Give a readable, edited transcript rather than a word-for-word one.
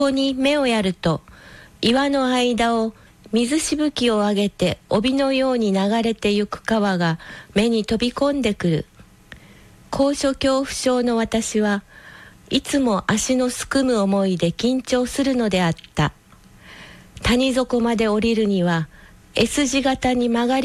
ここに目をやると、岩の間を水しぶきを上げて帯のように流れてゆく川が目に飛び込んでくる。高所恐怖症の私はいつも足のすくむ思いで緊張するのであった。谷底まで降りるには S 字型に曲がり